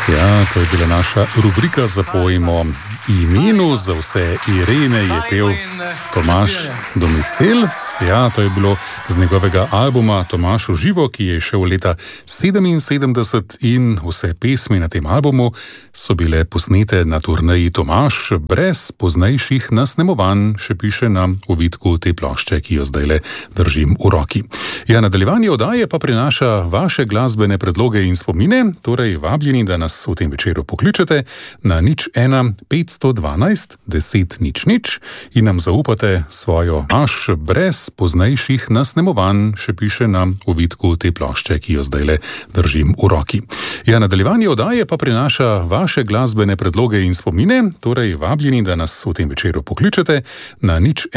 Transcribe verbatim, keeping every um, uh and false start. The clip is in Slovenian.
Ja, to je bila naša rubrika Zapojmo imenu. Za vse Irene je pel Tomaž Domicel. Ja, to je bilo z njegovega albuma Tomaž v živo, ki je šel leta sedeminsedemdeset, in vse pesmi na tem albumu so bile posnete na turneji Tomaž brez poznejših nasnemovanj, še piše na ovitku te plošče, ki jo zdajle držim v roki. Ja, nadaljevanje oddaje pa prinaša vaše glasbene predloge in spomine, torej vabljeni, da nas v tem večeru pokličete na nič ena petsto dvanajst deset nič nič in nam zaupate svojo Tomaž brez poznejših nasnemovanj, še piše na ovitku te plošče, ki jo zdajle držim v roki. Ja, nadaljevanje oddaje pa prinaša vaše glasbene predloge in spomine, torej vabljeni, da nas v tem večeru pokličete na nič